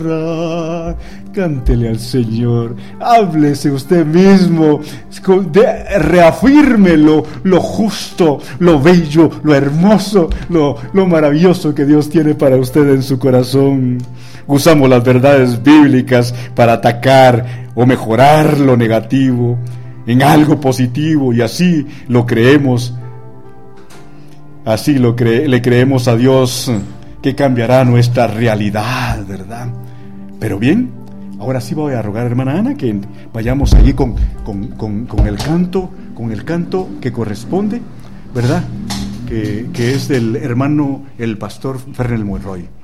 Cántele al Señor, háblese usted mismo, reafirme lo justo, lo bello, lo hermoso, lo maravilloso que Dios tiene para usted en su corazón. Usamos las verdades bíblicas para atacar o mejorar lo negativo en algo positivo, y así lo creemos, le creemos a Dios que cambiará nuestra realidad, ¿verdad? Pero bien, ahora sí voy a rogar, hermana Ana, que vayamos allí con el canto que corresponde, ¿verdad? Que es del hermano, el pastor Fernel Monroy.